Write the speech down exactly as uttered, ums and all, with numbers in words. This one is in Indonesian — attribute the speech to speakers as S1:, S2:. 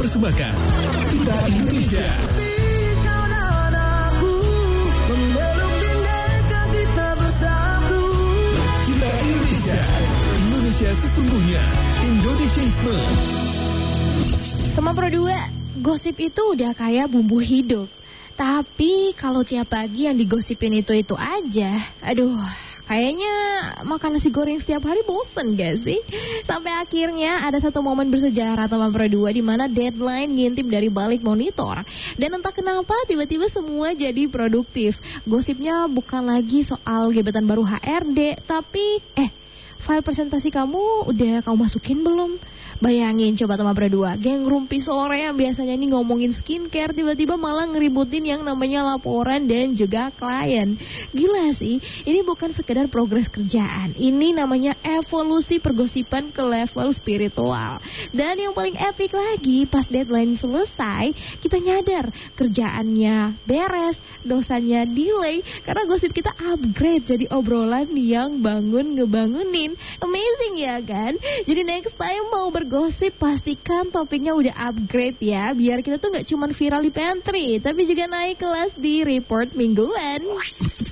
S1: mempersembahkan Kita Indonesia. Kita Indonesia. Indonesia sesungguhnya. Indonesiaisme.
S2: Teman Pro dua, gosip itu udah kayak bumbu hidup. Tapi kalau tiap pagi yang digosipin itu-itu aja, aduh, kayaknya makan nasi goreng setiap hari bosen gak sih? Sampai akhirnya ada satu momen bersejarah teman Pro dua di mana Deadline ngintip dari balik monitor. Dan entah kenapa tiba-tiba semua jadi produktif. Gosipnya bukan lagi soal gebetan baru H R D, tapi eh file presentasi kamu udah kamu masukin belum? Bayangin coba teman Pro dua, geng rumpi sore yang biasanya nih ngomongin skincare tiba-tiba malah ngeributin yang namanya laporan dan juga klien. Gila sih, ini bukan sekedar progres kerjaan, ini namanya evolusi pergosipan ke level spiritual. Dan yang paling epic lagi, pas deadline selesai, kita nyadar kerjaannya beres, dosanya delay, karena gosip kita upgrade jadi obrolan yang bangun ngebangunin. Amazing ya kan? Jadi next time mau bergosip pastikan topiknya udah upgrade ya, biar kita tuh gak cuma viral di pantry, tapi juga naik kelas di report mingguan.